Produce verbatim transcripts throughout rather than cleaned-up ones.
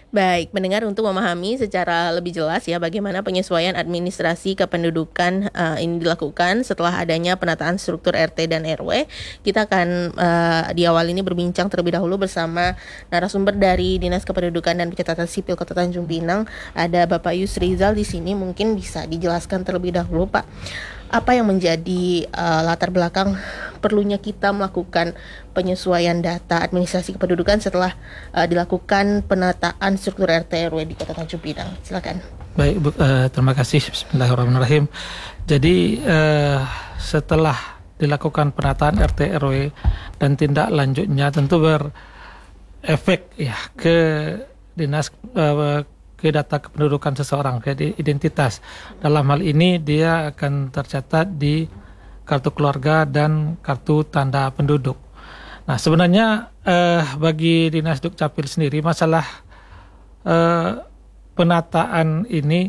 Baik, mendengar untuk memahami secara lebih jelas ya bagaimana penyesuaian administrasi kependudukan uh, ini dilakukan setelah adanya penataan struktur R T dan R W. Kita akan uh, di awal ini berbincang terlebih dahulu bersama narasumber dari Dinas Kependudukan dan Pencatatan Sipil Kota Tanjung Pinang. Ada Bapak Yusrizal di sini, mungkin bisa dijelaskan terlebih dahulu Pak, apa yang menjadi uh, latar belakang perlunya kita melakukan penyesuaian data administrasi kependudukan setelah uh, dilakukan penataan struktur R T R W di Kota Tanjung Pinang. Silakan. Baik, Bu, uh, terima kasih. Bismillahirrahmanirrahim. Jadi uh, setelah dilakukan penataan R T R W dan tindak lanjutnya tentu berefek ya ke dinas uh, ke data kependudukan seseorang, ke identitas. Dalam hal ini dia akan tercatat di kartu keluarga dan kartu tanda penduduk. Nah, sebenarnya eh, bagi Dinas Dukcapil sendiri masalah eh, penataan ini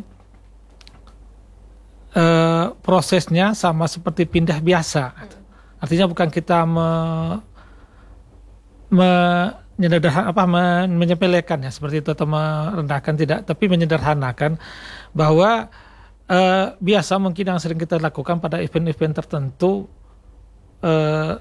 eh, prosesnya sama seperti pindah biasa. Artinya bukan kita me, me menyederhanakan apa menyepelekan ya seperti itu atau merendahkan, tidak, tapi menyederhanakan bahwa eh, biasa mungkin yang sering kita lakukan pada event-event tertentu eh,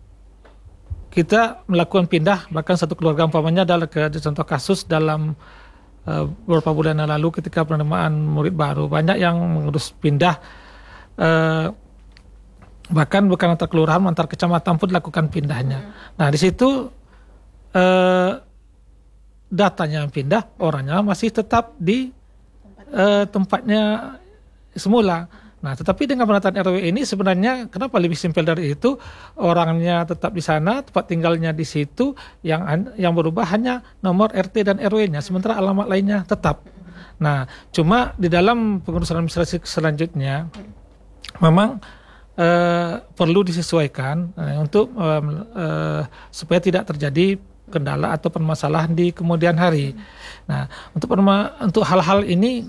kita melakukan pindah bahkan satu keluarga, umpamanya adalah ke contoh kasus dalam eh, beberapa bulan yang lalu ketika penerimaan murid baru, banyak yang mengurus pindah eh, bahkan bukan antar kelurahan, antar kecamatan pun dilakukan pindahnya. Nah, di situ Uh, datanya yang pindah, orangnya masih tetap di uh, tempatnya semula. Nah, tetapi dengan penataan R W ini sebenarnya kenapa lebih simpel dari itu? Orangnya tetap di sana, tempat tinggalnya di situ, yang yang berubah hanya nomor R T dan R W-nya, sementara alamat lainnya tetap. Nah, cuma di dalam pengurusan administrasi selanjutnya memang uh, perlu disesuaikan uh, untuk uh, uh, supaya tidak terjadi kendala atau permasalahan di kemudian hari. Nah, untuk perma, untuk hal-hal ini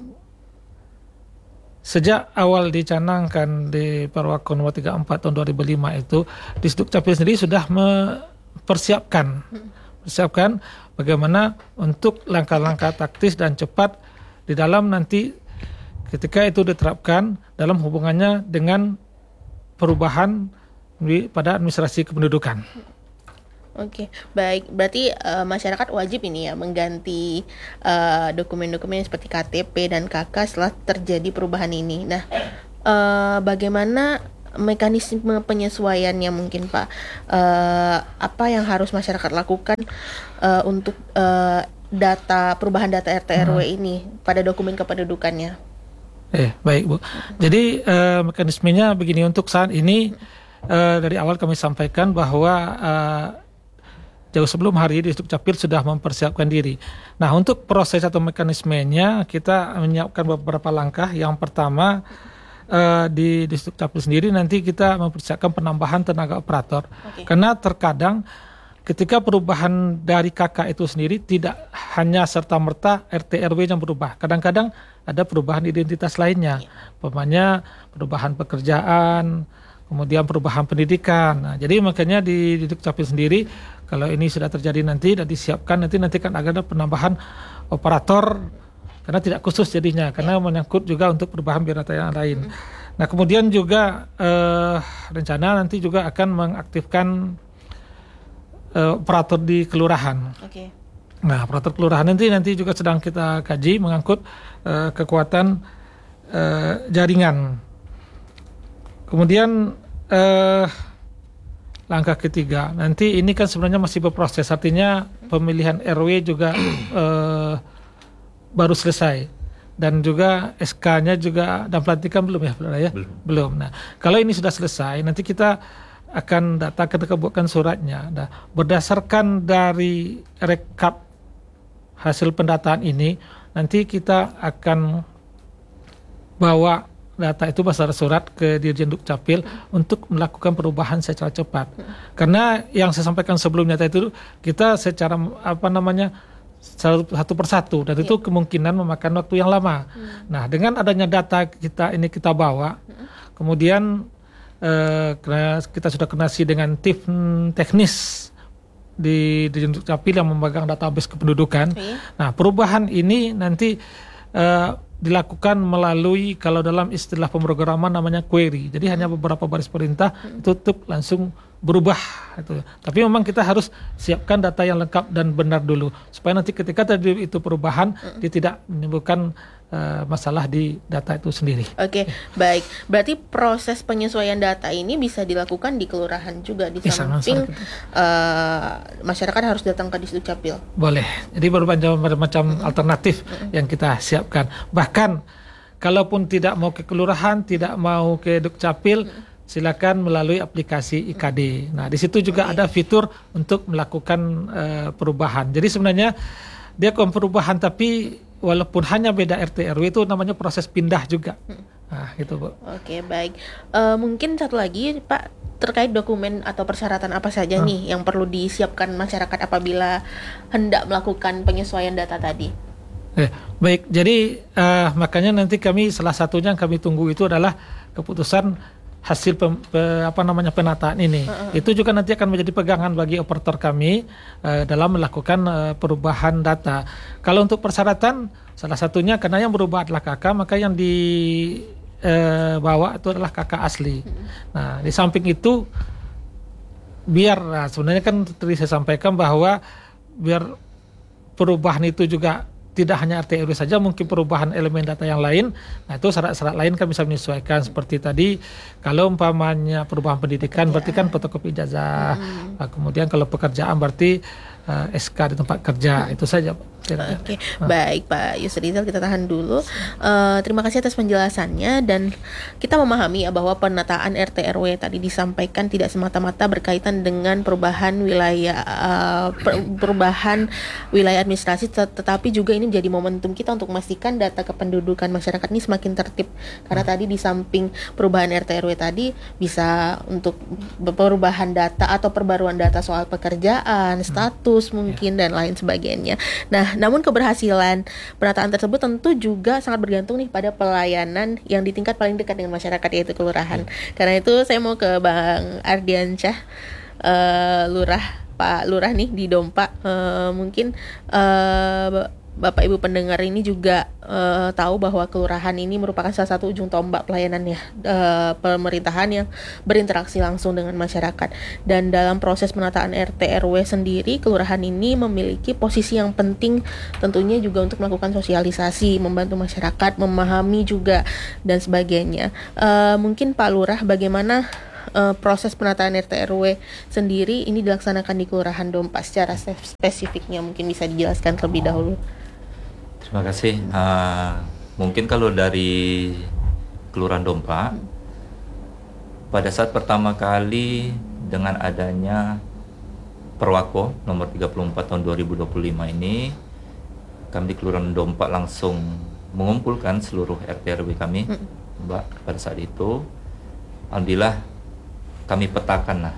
sejak awal dicanangkan di Perwakon nomor tiga puluh empat tahun dua ribu lima itu, Disdukcapil sendiri sudah mempersiapkan persiapkan bagaimana untuk langkah-langkah taktis dan cepat di dalam nanti ketika itu diterapkan dalam hubungannya dengan perubahan di, pada administrasi kependudukan. Oke, baik. Berarti uh, masyarakat wajib ini ya mengganti uh, dokumen-dokumen seperti K T P dan K K setelah terjadi perubahan ini. Nah, uh, bagaimana mekanisme penyesuaiannya mungkin Pak? Uh, apa yang harus masyarakat lakukan uh, untuk uh, data perubahan data R T R W hmm. ini pada dokumen kependudukannya? Eh, baik Bu. Jadi uh, mekanismenya begini, untuk saat ini uh, dari awal kami sampaikan bahwa uh, jauh sebelum hari ini Disdukcapil sudah mempersiapkan diri. Nah, untuk proses atau mekanismenya kita menyiapkan beberapa langkah. Yang pertama uh, di Disdukcapil sendiri nanti kita mempersiapkan penambahan tenaga operator. Okay. Karena terkadang ketika perubahan dari K K itu sendiri tidak hanya serta-merta R T R W yang berubah. Kadang-kadang ada perubahan identitas lainnya. Umpamanya perubahan pekerjaan, kemudian perubahan pendidikan. Nah, jadi makanya di Disdukcapil sendiri kalau ini sudah terjadi nanti dan disiapkan nanti nanti kan ada penambahan operator karena tidak khusus jadinya karena menyangkut juga untuk perubahan biodata yang lain. Nah, kemudian juga eh, rencana nanti juga akan mengaktifkan eh, operator di kelurahan. Okay. Nah, operator kelurahan nanti nanti juga sedang kita kaji mengangkut eh, kekuatan eh, jaringan. Kemudian eh, langkah ketiga, nanti ini kan sebenarnya masih berproses, artinya pemilihan R W juga eh, baru selesai dan juga S K-nya juga dan pelantikan belum ya, ya? Belum. Belum. Nah, kalau ini sudah selesai, nanti kita akan data kita buatkan suratnya. Nah, berdasarkan dari rekap hasil pendataan ini, nanti kita akan bawa data itu bersama surat ke Dirjen Dukcapil untuk melakukan perubahan secara cepat. Karena yang saya sampaikan sebelumnya itu kita secara apa namanya satu, satu persatu dan itu kemungkinan memakan waktu yang lama. Hmm. Nah, dengan adanya data kita ini kita bawa, hmm. kemudian eh, kita sudah koordinasi dengan tim teknis di di Dukcapil yang memegang database kependudukan. Oke. Nah, perubahan ini nanti uh, dilakukan melalui, kalau dalam istilah pemrograman namanya query. Jadi hanya beberapa baris perintah itu tutup langsung berubah itu. Tapi memang kita harus siapkan data yang lengkap dan benar dulu supaya nanti ketika terjadi itu perubahan dia tidak menimbulkan uh, masalah di data itu sendiri. Oke, baik. Berarti proses penyesuaian data ini bisa dilakukan di kelurahan juga di Bisa, samping masyarakat. uh, masyarakat harus datang ke Disdukcapil. Boleh. Jadi berbagai macam alternatif yang kita siapkan. Bahkan kalaupun tidak mau ke kelurahan, tidak mau ke Dukcapil, silakan melalui aplikasi I K D. Nah, di situ juga Oke. ada fitur untuk melakukan uh, perubahan. Jadi sebenarnya dia kon perubahan, tapi walaupun hanya beda R T R W itu namanya proses pindah juga. Nah, gitu, Bu. Oke, baik. Eh, mungkin satu lagi, Pak, terkait dokumen atau persyaratan apa saja Hmm. nih yang perlu disiapkan masyarakat apabila hendak melakukan penyesuaian data tadi? Eh, baik, jadi uh, makanya nanti kami salah satunya yang kami tunggu itu adalah keputusan hasil pem, pe- apa namanya penataan ini. Uh-uh. Itu juga nanti akan menjadi pegangan bagi operator kami uh, dalam melakukan uh, perubahan data. Kalau untuk persyaratan, salah satunya karena yang berubah adalah K K, maka yang dibawa uh, itu adalah K K asli. Uh-huh. Nah, di samping itu biar nah, sebenarnya kan tadi saya sampaikan bahwa biar perubahan itu juga tidak hanya R T R W saja, mungkin perubahan elemen data yang lain. Nah, itu syarat-syarat lain kan bisa menyesuaikan seperti tadi. Kalau umpamanya perubahan pendidikan, berarti kan fotokopi ijazah. Hmm. Nah, kemudian kalau pekerjaan berarti uh, S K di tempat kerja. Hmm. Itu saja. Oke, okay. Baik Pak Yusrizal, kita tahan dulu. Uh, terima kasih atas penjelasannya, dan kita memahami ya bahwa penataan R T R W tadi disampaikan tidak semata-mata berkaitan dengan perubahan wilayah uh, per, perubahan wilayah administrasi, tet- tetapi juga ini menjadi momentum kita untuk memastikan data kependudukan masyarakat ini semakin tertib. Karena tadi di samping perubahan R T R W tadi bisa untuk perubahan data atau perbaruan data soal pekerjaan, status mungkin dan lain sebagainya. Nah, namun keberhasilan penataan tersebut tentu juga sangat bergantung nih pada pelayanan yang di tingkat paling dekat dengan masyarakat, yaitu kelurahan. Karena itu saya mau ke Bang Ardiansyah, uh, lurah Pak Lurah nih di Dompa. Uh, mungkin uh, Bapak Ibu pendengar ini juga uh, tahu bahwa kelurahan ini merupakan salah satu ujung tombak pelayanan ya, uh, pemerintahan yang berinteraksi langsung dengan masyarakat. Dan dalam proses penataan R T R W sendiri, kelurahan ini memiliki posisi yang penting tentunya juga untuk melakukan sosialisasi, membantu masyarakat, memahami juga dan sebagainya. Uh, mungkin Pak Lurah, bagaimana Uh, proses penataan R T R W sendiri ini dilaksanakan di Kelurahan Dompa secara spesifiknya, mungkin bisa dijelaskan terlebih dahulu. Terima kasih. Uh, mungkin kalau dari Kelurahan Dompa, hmm. pada saat pertama kali dengan adanya Perwako nomor tiga puluh empat tahun dua ribu dua puluh lima ini, kami di Kelurahan Dompa langsung mengumpulkan seluruh R T R W kami, hmm. Mbak, pada saat itu. Alhamdulillah kami petakan lah.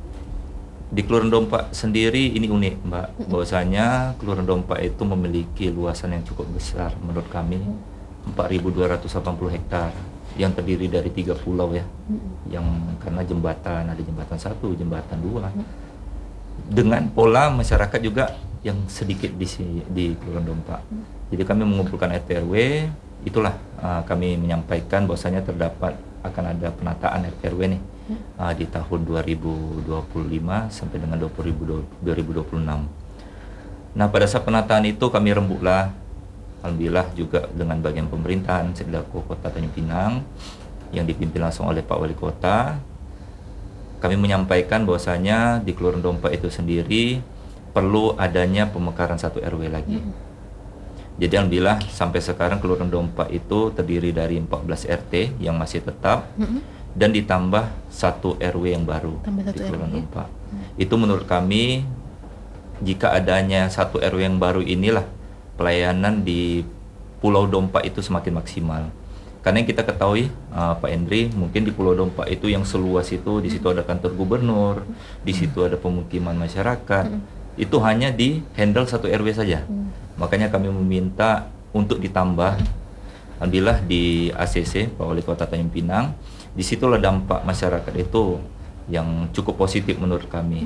Di Kelurahan Dompa sendiri ini unik, Mbak, bahwasanya Kelurahan Dompa itu memiliki luasan yang cukup besar menurut kami, empat ribu dua ratus delapan puluh hektar, yang terdiri dari tiga pulau ya, yang karena jembatan, ada jembatan satu, jembatan dua, dengan pola masyarakat juga yang sedikit di di Kelurahan Dompa. Jadi kami mengumpulkan R T R W, itulah uh, kami menyampaikan bahwasanya terdapat akan ada penataan R T R W nih uh, di tahun dua ribu dua puluh lima sampai dengan dua ribu dua puluh enam. Nah, pada saat penataan itu kami rembuklah, alhamdulillah juga dengan bagian pemerintahan selaku Kota Tanjung Pinang yang dipimpin langsung oleh Pak Wali Kota. Kami menyampaikan bahwasanya di Kelurahan Dompa itu sendiri perlu adanya pemekaran satu R W lagi. Hmm. Jadi alhamdulillah sampai sekarang Kelurahan Dompa itu terdiri dari empat belas R T yang masih tetap, mm-hmm. dan ditambah satu R W yang baru di Kelurahan Dompa. Mm-hmm. Itu menurut kami, jika adanya satu R W yang baru inilah pelayanan di Pulau Dompa itu semakin maksimal. Karena yang kita ketahui, uh, Pak Hendri, mungkin di Pulau Dompa itu yang seluas itu, di situ ada kantor gubernur, di situ ada pemukiman masyarakat, mm-hmm. itu hanya di handle satu R W saja. Mm-hmm. Makanya kami meminta untuk ditambah. Alhamdulillah di A C C, Pak Wali Kota Tanjung Pinang, disitulah dampak masyarakat itu yang cukup positif menurut kami.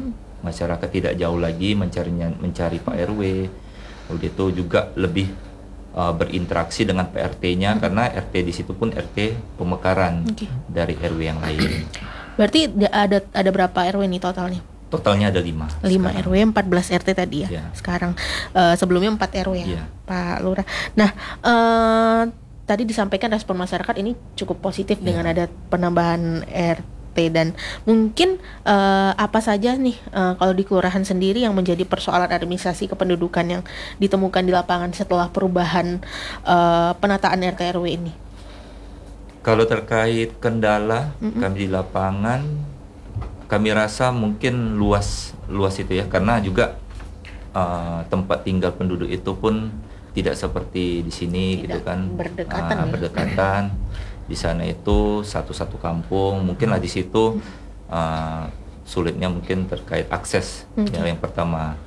masyarakat tidak jauh lagi mencarinya mencari Pak R W. Udah itu juga lebih uh, berinteraksi dengan P R T-nya hmm. karena R T di situ pun R T pemekaran okay. dari R W yang lain. Berarti ada ada berapa R W nih totalnya? Totalnya ada lima. lima R W, empat belas R T tadi ya. Yeah. Sekarang uh, sebelumnya empat R W ya, yeah. Pak Lurah. Nah, uh, tadi disampaikan respon masyarakat ini cukup positif yeah. dengan ada penambahan R T. Dan mungkin uh, apa saja nih uh, kalau di kelurahan sendiri yang menjadi persoalan administrasi kependudukan yang ditemukan di lapangan setelah perubahan uh, penataan R T R W ini? Kalau terkait kendala mm-hmm. kami di lapangan, kami rasa mungkin luas luas itu ya, karena juga uh, tempat tinggal penduduk itu pun tidak seperti di sini tidak gitu kan, berdekatan. Uh, ya? berdekatan. Di sana itu satu-satu kampung, mungkin lah di situ uh, sulitnya mungkin terkait akses mm-hmm. ya, yang pertama.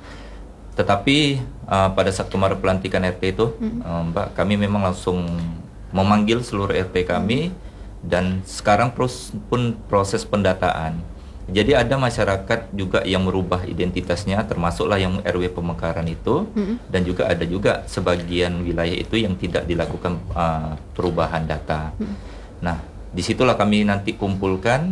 Tetapi uh, pada saat kemarin pelantikan R T itu, mm-hmm. uh, Mbak, kami memang langsung memanggil seluruh R T kami mm-hmm. dan sekarang pros, pun proses pendataan. Jadi ada masyarakat juga yang merubah identitasnya, termasuklah yang R W pemekaran itu, mm-hmm. dan juga ada juga sebagian wilayah itu yang tidak dilakukan uh, perubahan data. Mm-hmm. Nah, disitulah kami nanti kumpulkan,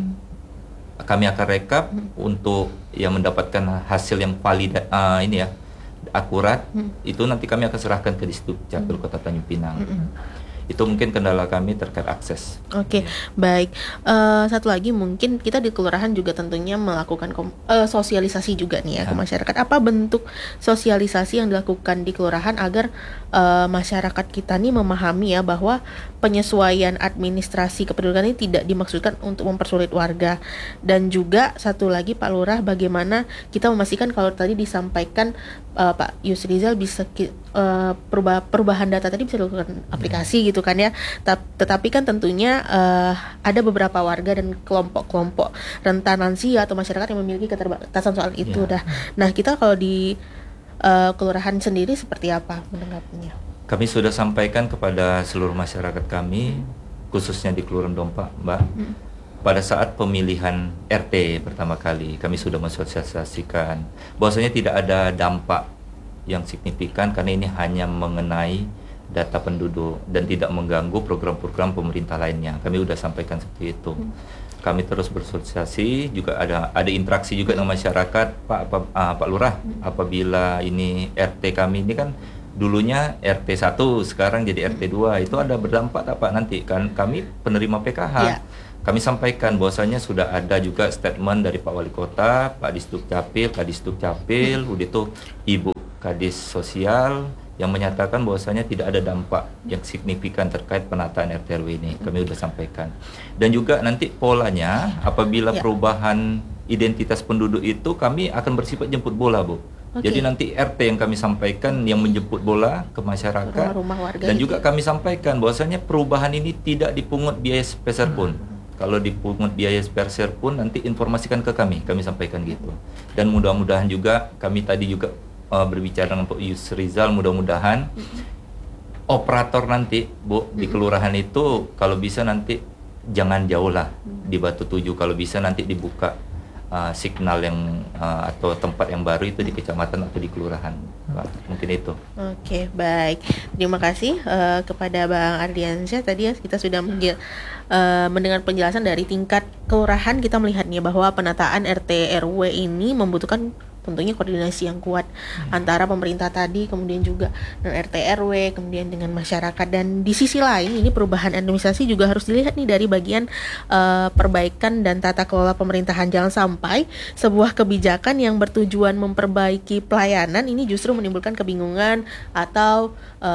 kami akan rekap mm-hmm. untuk yang mendapatkan hasil yang valid uh, ini ya, akurat. Mm-hmm. Itu nanti kami akan serahkan ke Disduk Capil mm-hmm. Kota Tanjung Pinang. Mm-hmm. Itu mungkin kendala kami terkait akses. Oke, okay, baik. Uh, satu lagi mungkin kita di kelurahan juga tentunya melakukan kom- uh, sosialisasi juga nih ya, ya ke masyarakat. Apa bentuk sosialisasi yang dilakukan di kelurahan agar uh, masyarakat kita nih memahami ya bahwa penyesuaian administrasi kependudukan ini tidak dimaksudkan untuk mempersulit warga. Dan juga satu lagi Pak Lurah, bagaimana kita memastikan kalau tadi disampaikan uh, Pak Yusrizal bisa ki- uh, perubah- perubahan data tadi bisa dilakukan aplikasi ya. gitu kan ya. Tetapi kan tentunya uh, ada beberapa warga dan kelompok-kelompok rentan lansia atau masyarakat yang memiliki keterbatasan soal itu. Yeah. Dah. Nah, kita kalau di uh, kelurahan sendiri seperti apa menanggapinya? Kami sudah sampaikan kepada seluruh masyarakat kami, khususnya di Kelurahan Dompa, Mbak. Hmm. Pada saat pemilihan R T pertama kali, kami sudah mensosialisasikan bahwasanya tidak ada dampak yang signifikan karena ini hanya mengenai data penduduk dan tidak mengganggu program-program pemerintah lainnya. Kami sudah sampaikan seperti itu. Hmm. Kami terus bersosialisasi, juga ada ada interaksi juga dengan masyarakat, Pak apa, uh, Pak Lurah. Hmm. Apabila ini R T kami ini kan dulunya R T satu, sekarang jadi R T dua, itu ada berdampak tak Pak nanti? Kan kami penerima P K H. Yeah. Kami sampaikan bahwasanya sudah ada juga statement dari Pak Wali Kota, Pak Disduk Capil, Kadisduk Capil, udah itu Ibu Kadis Sosial yang menyatakan bahwasanya tidak ada dampak yang signifikan terkait penataan R T R W ini. Kami sudah sampaikan. Dan juga nanti polanya apabila ya. perubahan identitas penduduk itu kami akan bersifat jemput bola, Bu. Okay. Jadi nanti R T yang kami sampaikan yang menjemput bola ke masyarakat. Rumah-rumah warga dan juga kami sampaikan bahwasanya perubahan ini tidak dipungut biaya sepeser pun. Hmm. Kalau dipungut biaya sepeser pun nanti informasikan ke kami. Kami sampaikan gitu. Dan mudah-mudahan juga kami tadi juga Uh, berbicara dengan Pak Yusrizal, mudah-mudahan mm-hmm. operator nanti Bu mm-hmm. di kelurahan itu kalau bisa nanti jangan jauh lah mm-hmm. di Batu Tujuh, kalau bisa nanti dibuka uh, signal yang uh, atau tempat yang baru itu di kecamatan atau di kelurahan. Pak, mungkin itu. Oke, okay, baik. Terima kasih uh, kepada Bang Ardiansyah. Tadi ya kita sudah menjel, uh, mendengar penjelasan dari tingkat kelurahan. Kita melihatnya bahwa penataan R T R W ini membutuhkan tentunya koordinasi yang kuat hmm. antara pemerintah tadi, kemudian juga dengan R T R W, kemudian dengan masyarakat. Dan di sisi lain ini perubahan administrasi juga harus dilihat nih dari bagian uh, perbaikan dan tata kelola pemerintahan. Jangan sampai sebuah kebijakan yang bertujuan memperbaiki pelayanan ini justru menimbulkan kebingungan atau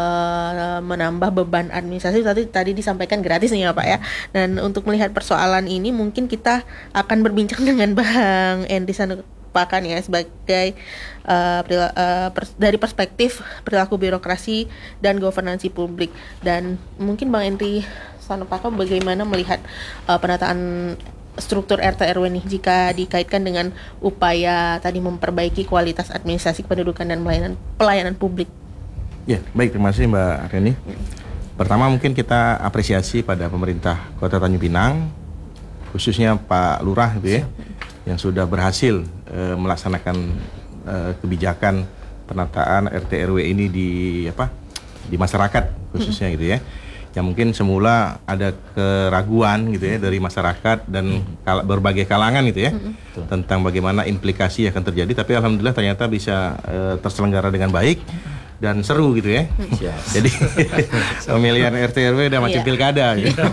uh, menambah beban administrasi. Tadi tadi disampaikan gratis nih ya Pak ya. Dan untuk melihat persoalan ini mungkin kita akan berbincang dengan Bang Endri Pakan ya sebagai uh, perila- uh, pers- dari perspektif perilaku birokrasi dan governansi publik. Dan mungkin Bang Endri Sanopaka bagaimana melihat uh, penataan struktur R T R W nih jika dikaitkan dengan upaya tadi memperbaiki kualitas administrasi kependudukan dan pelayanan pelayanan publik. Ya, baik, terima kasih Mbak Reni. Pertama mungkin kita apresiasi pada pemerintah Kota Tanjung Pinang, khususnya Pak Lurah gitu ya. yang sudah berhasil uh, melaksanakan uh, kebijakan penataan R T R W ini di apa di masyarakat khususnya gitu ya. Yang mungkin semula ada keraguan gitu ya dari masyarakat dan kal- berbagai kalangan gitu ya mm-hmm. tentang bagaimana implikasi yang akan terjadi, tapi alhamdulillah ternyata bisa uh, terselenggara dengan baik dan seru gitu ya. Yeah. Jadi pemilihan R T R W udah macam yeah. pilkada gitu.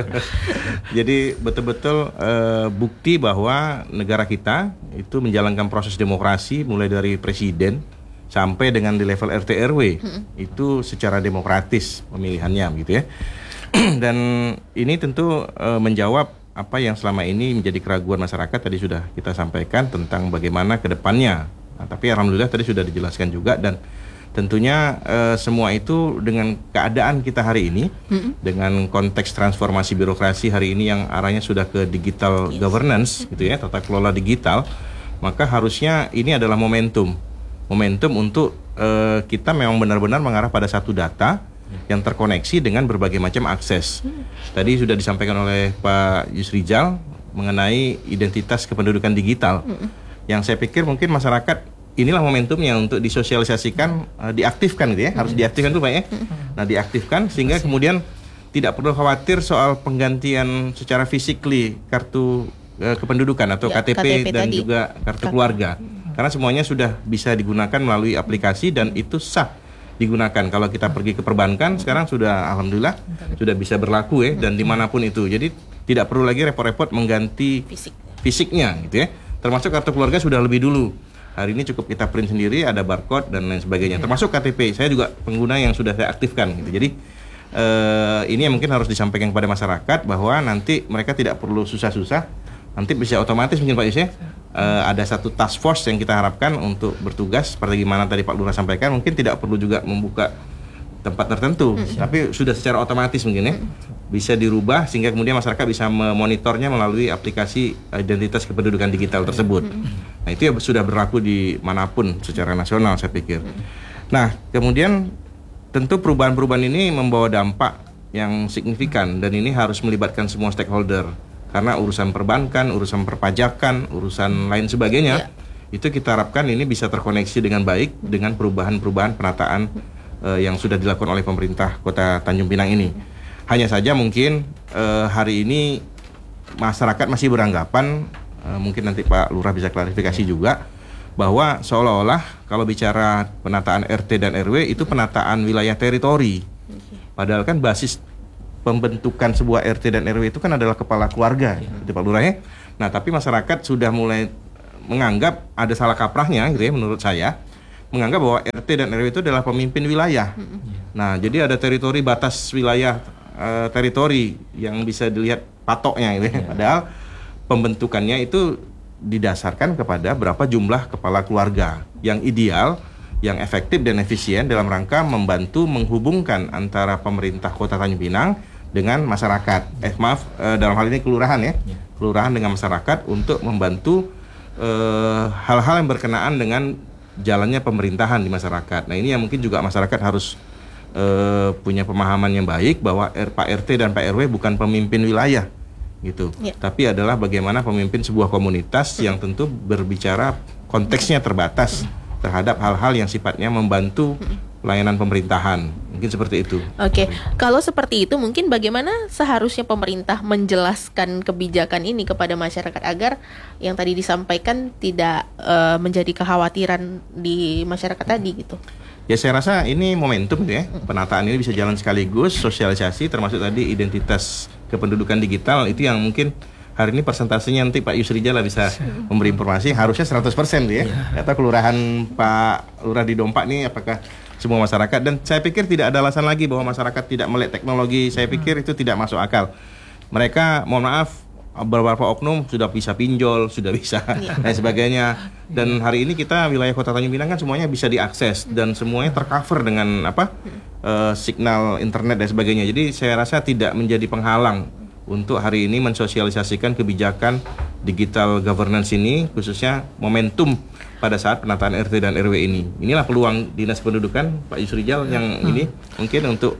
Jadi betul-betul uh, bukti bahwa negara kita itu menjalankan proses demokrasi mulai dari presiden sampai dengan di level R T R W hmm. itu secara demokratis pemilihannya gitu ya. Dan ini tentu e, menjawab apa yang selama ini menjadi keraguan masyarakat, tadi sudah kita sampaikan tentang bagaimana ke depannya. Nah, tapi alhamdulillah tadi sudah dijelaskan juga, dan tentunya e, semua itu dengan keadaan kita hari ini hmm. dengan konteks transformasi birokrasi hari ini yang arahnya sudah ke digital yes. governance gitu ya, tata kelola digital, maka harusnya ini adalah momentum momentum untuk uh, kita memang benar-benar mengarah pada satu data yang terkoneksi dengan berbagai macam akses. Tadi sudah disampaikan oleh Pak Yusrijal mengenai identitas kependudukan digital, yang saya pikir mungkin masyarakat inilah momentumnya untuk disosialisasikan, uh, diaktifkan gitu ya, harus diaktifkan dulu Pak ya. Nah diaktifkan sehingga kemudian tidak perlu khawatir soal penggantian secara physically kartu uh, kependudukan atau ya, K T P, K T P dan tadi. Juga kartu keluarga. Karena semuanya sudah bisa digunakan melalui aplikasi dan itu sah digunakan. Kalau kita pergi ke perbankan sekarang sudah alhamdulillah sudah bisa berlaku ya, dan dimanapun itu. Jadi tidak perlu lagi repot-repot mengganti Fisik. fisiknya gitu ya. Termasuk kartu keluarga sudah lebih dulu. Hari ini cukup kita print sendiri, ada barcode dan lain sebagainya. Termasuk K T P. Saya juga pengguna yang sudah saya aktifkan gitu. Jadi eh, ini yang mungkin harus disampaikan kepada masyarakat bahwa nanti mereka tidak perlu susah-susah. Nanti bisa otomatis mungkin Pak Yus ya. Uh, ada satu task force yang kita harapkan untuk bertugas seperti gimana tadi Pak Lurah sampaikan, mungkin tidak perlu juga membuka tempat tertentu, hmm. tapi sudah secara otomatis mungkin ya bisa dirubah sehingga kemudian masyarakat bisa memonitornya melalui aplikasi identitas kependudukan digital tersebut. Hmm. Nah itu ya sudah berlaku di manapun secara nasional saya pikir. Hmm. Nah kemudian tentu perubahan-perubahan ini membawa dampak yang signifikan dan ini harus melibatkan semua stakeholder. Karena urusan perbankan, urusan perpajakan, urusan lain sebagainya, ya. Itu kita harapkan ini bisa terkoneksi dengan baik dengan perubahan-perubahan penataan uh, yang sudah dilakukan oleh pemerintah Kota Tanjung Pinang ini. Hanya saja mungkin uh, hari ini masyarakat masih beranggapan, uh, mungkin nanti Pak Lurah bisa klarifikasi juga, bahwa seolah-olah kalau bicara penataan R T dan R W itu penataan wilayah teritori. Padahal kan basis pembentukan sebuah R T dan R W itu kan adalah kepala keluarga, ya. Gitu Pak Lurah ya. Nah tapi masyarakat sudah mulai menganggap ada salah kaprahnya gitu ya menurut saya, menganggap bahwa R T dan R W itu adalah pemimpin wilayah. Ya. Nah jadi ada teritori batas wilayah uh, teritori yang bisa dilihat patoknya gitu ya. Ya. Padahal pembentukannya itu didasarkan kepada berapa jumlah kepala keluarga yang ideal, yang efektif dan efisien dalam rangka membantu menghubungkan antara pemerintah Kota Tanjung Pinang dengan masyarakat. Eh maaf, eh, dalam hal ini kelurahan ya, ya. kelurahan dengan masyarakat untuk membantu eh, hal-hal yang berkenaan dengan jalannya pemerintahan di masyarakat. Nah ini yang mungkin juga masyarakat harus eh, punya pemahaman yang baik bahwa R, Pak R T dan Pak R W bukan pemimpin wilayah gitu, ya. Tapi adalah bagaimana pemimpin sebuah komunitas yang tentu berbicara konteksnya terbatas terhadap hal-hal yang sifatnya membantu pelayanan pemerintahan. Mungkin seperti itu. Oke, kalau seperti itu mungkin bagaimana seharusnya pemerintah menjelaskan kebijakan ini kepada masyarakat agar yang tadi disampaikan tidak uh, menjadi kekhawatiran di masyarakat tadi gitu. Ya saya rasa ini momentum ya. Penataan ini bisa jalan sekaligus, sosialisasi termasuk tadi identitas kependudukan digital itu yang mungkin hari ini persentasenya nanti Pak Yusrijal bisa memberi informasi, harusnya seratus persen ya. Atau kelurahan Pak Lurah di Dompak nih apakah semua masyarakat, dan saya pikir tidak ada alasan lagi bahwa masyarakat tidak melek teknologi. Saya pikir itu tidak masuk akal. Mereka mohon maaf beberapa oknum sudah bisa pinjol, sudah bisa dan sebagainya. Dan hari ini kita wilayah Kota Tanjung Pinang kan semuanya bisa diakses dan semuanya tercover dengan apa uh, signal internet dan sebagainya. Jadi saya rasa tidak menjadi penghalang untuk hari ini mensosialisasikan kebijakan digital governance ini, khususnya momentum pada saat penataan R T dan R W ini. Inilah peluang Dinas Pendudukan Pak Yusrijal yang hmm. ini mungkin untuk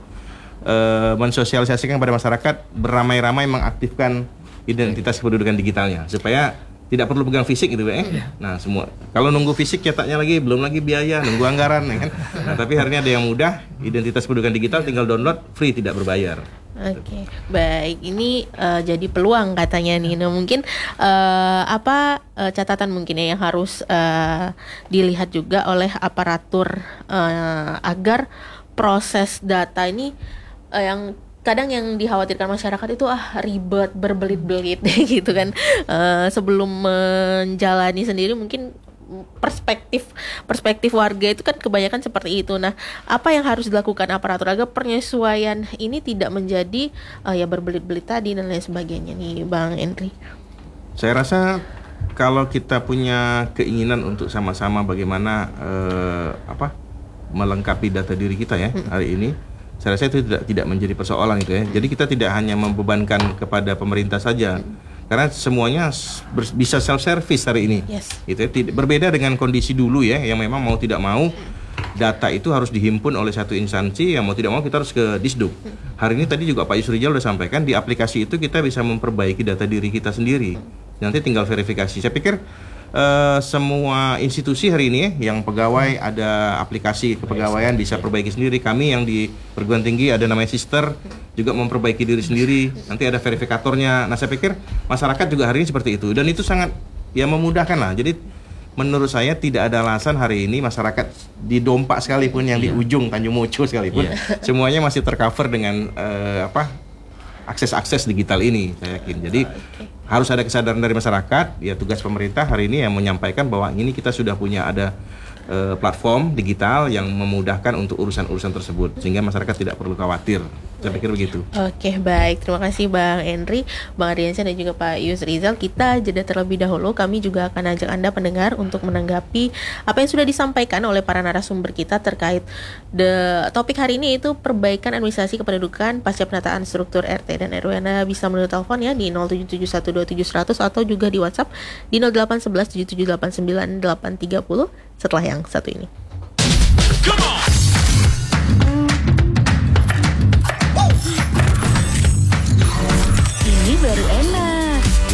uh, mensosialisasikan kepada masyarakat, beramai-ramai mengaktifkan identitas kependudukan digitalnya supaya tidak perlu pegang fisik gitu ya. Yeah. Nah semua kalau nunggu fisik cetaknya lagi belum lagi biaya, nunggu anggaran ya kan. Nah tapi hari ini ada yang mudah, identitas pendudukan digital tinggal download free tidak berbayar. Oke, okay. Baik. Ini uh, jadi peluang katanya nih. Nah mungkin uh, apa uh, catatan mungkin ya yang harus uh, dilihat juga oleh aparatur uh, agar proses data ini uh, yang kadang yang dikhawatirkan masyarakat itu ah ribet, berbelit-belit gitu kan. Uh, sebelum menjalani sendiri mungkin perspektif perspektif warga itu kan kebanyakan seperti itu. Nah, apa yang harus dilakukan aparatur agar penyesuaian ini tidak menjadi uh, ya berbelit-belit tadi dan lain sebagainya nih, Bang Henry? Saya rasa kalau kita punya keinginan untuk sama-sama bagaimana uh, apa melengkapi data diri kita ya hari ini, saya rasa itu tidak tidak menjadi persoalan itu ya. Jadi kita tidak hanya membebankan kepada pemerintah saja, karena semuanya ber, bisa self service hari ini. Yes. Itu ya, tidak, berbeda dengan kondisi dulu ya, yang memang mau tidak mau data itu harus dihimpun oleh satu instansi, yang mau tidak mau kita harus ke Disduk. Hari ini tadi juga Pak Yusrijal sudah sampaikan di aplikasi itu kita bisa memperbaiki data diri kita sendiri. Nanti tinggal verifikasi. Saya pikir Uh, semua institusi hari ini ya, yang pegawai ada aplikasi kepegawaian bisa perbaiki sendiri. Kami yang di perguruan tinggi ada namanya Sister juga memperbaiki diri sendiri. Nanti ada verifikatornya. Nah saya pikir masyarakat juga hari ini seperti itu dan itu sangat ya memudahkan lah. Jadi menurut saya tidak ada alasan hari ini masyarakat di Dompa sekalipun yang di ujung Tanjung Mocho sekalipun semuanya masih tercover dengan uh, apa akses-akses digital ini, saya yakin. Jadi okay. harus ada kesadaran dari masyarakat. Ya tugas pemerintah hari ini yang menyampaikan bahwa ini kita sudah punya ada uh, platform digital yang memudahkan untuk urusan-urusan tersebut, sehingga masyarakat tidak perlu khawatir. Saya pikir begitu. Oke, baik. Terima kasih Bang Henry, Bang Ardiansyah dan juga Pak Yusrijal. Kita jeda terlebih dahulu. Kami juga akan ajak Anda pendengar untuk menanggapi apa yang sudah disampaikan oleh para narasumber kita terkait the topik hari ini, yaitu perbaikan administrasi kependudukan pasca penataan struktur R T dan R W. Anda bisa melalui telepon ya di nol tujuh tujuh satu dua tujuh seratus atau juga di WhatsApp di nol delapan satu satu tujuh tujuh delapan sembilan delapan tiga nol setelah yang satu ini.